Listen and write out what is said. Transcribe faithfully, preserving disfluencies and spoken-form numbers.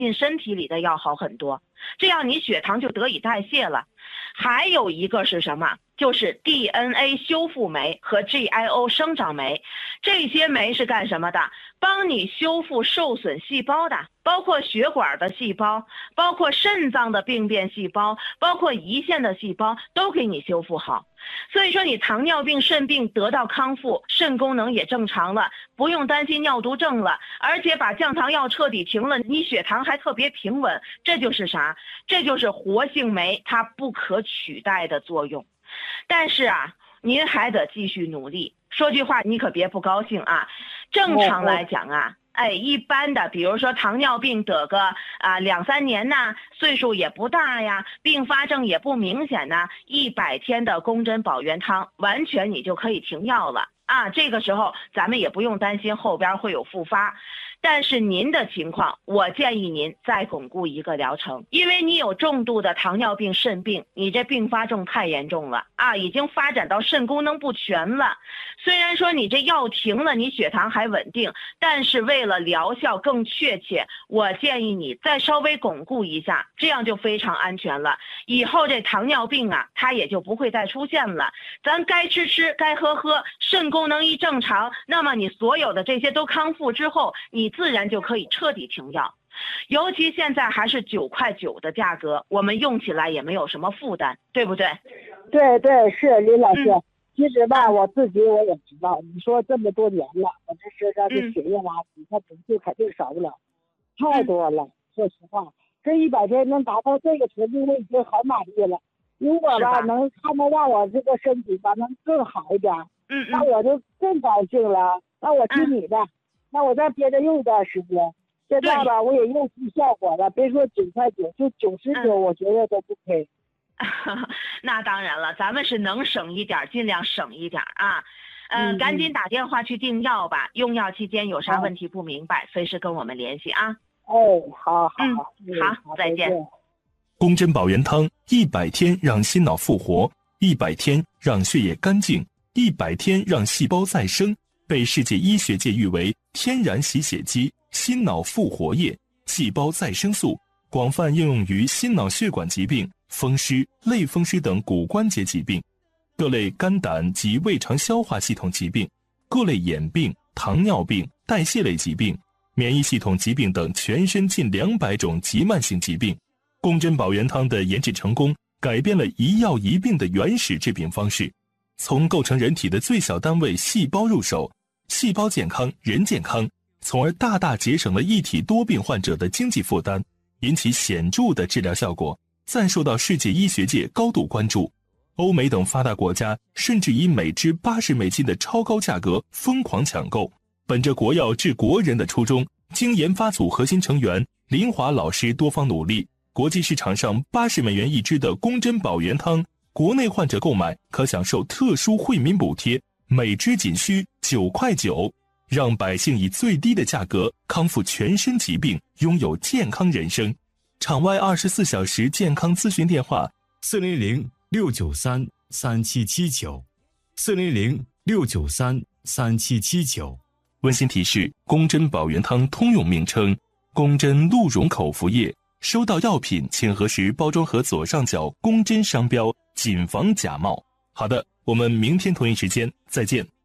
进身体里的要好很多，这样你血糖就得以代谢了。还有一个是什么？就是 D N A 修复酶和 G I O 生长酶，这些酶是干什么的？帮你修复受损细胞的，包括血管的细胞，包括肾脏的病变细胞，包括胰腺的细胞，都给你修复好。所以说你糖尿病、肾病得到康复，肾功能也正常了，不用担心尿毒症了，而且把降糖药彻底停了，你血糖还特别平稳，这就是啥？这就是活性酶它不可取代的作用。但是啊，您还得继续努力。说句话你可别不高兴啊，正常来讲啊，哎，一般的，比如说糖尿病得个啊两三年呐，岁数也不大呀，并发症也不明显呐，一百天的宫针保元汤，完全你就可以停药了啊。这个时候咱们也不用担心后边会有复发。但是您的情况，我建议您再巩固一个疗程，因为你有重度的糖尿病、肾病，你这并发症太严重了啊，已经发展到肾功能不全了。虽然说你这药停了，你血糖还稳定，但是为了疗效更确切，我建议你再稍微巩固一下，这样就非常安全了。以后这糖尿病啊，它也就不会再出现了。咱该吃吃，该喝喝，肾功能一正常，那么你所有的这些都康复之后，你自然就可以彻底停药。尤其现在还是九块九的价格，我们用起来也没有什么负担，对不对？ 对对，是林老师。嗯，其实吧， 嗯、 我自己我也知道，你说这么多年了，我这身上的血液垃圾，它总是肯定少不了，太多了。嗯、说实话，这一百天能达到这个程度，我已经很满意了。如果吧能看到让我这个身体吧能更好一点， 嗯嗯， 那我就更高兴了。那我听你的，嗯、那我再憋着用一段时间。现在吧，我也用出效果了，别说九块九，就九十九，我觉得都不亏。 那当然了，咱们是能省一点尽量省一点啊。嗯、呃，赶紧打电话去订药吧。用药期间有啥问题不明白，随时跟我们联系啊。 哎，好好， 嗯，好，再见。 宫针保元汤，一百天让心脑复活，一百天让血液干净，一百天让细胞再生，被世界医学界誉为天然洗血机、心脑复活液、细胞再生素，广泛应用于心脑血管疾病、风湿、类风湿等骨关节疾病，各类肝胆及胃肠消化系统疾病，各类眼病、糖尿病、代谢类疾病、免疫系统疾病等全身近两百种急慢性疾病。宫针保元汤的研制成功，改变了一药一病的原始治病方式，从构成人体的最小单位细胞入手，细胞健康人健康，从而大大节省了一体多病患者的经济负担，引起显著的治疗效果，暂受到世界医学界高度关注。欧美等发达国家甚至以每支八十美金的超高价格疯狂抢购。本着国药治国人的初衷，经研发组核心成员林华老师多方努力，国际市场上八十美元一支的宫针保元汤，国内患者购买可享受特殊惠民补贴，每支仅需九块九，让百姓以最低的价格康复全身疾病，拥有健康人生。场外二十四小时健康咨询电话： 四零零六九三三七七九，四零零六九三三七七九。 温馨提示：宫针保元汤通用名称宫针鹿茸口服液。收到药品请核实包装盒左上角宫针商标，谨防假冒。好的，我们明天同一时间再见。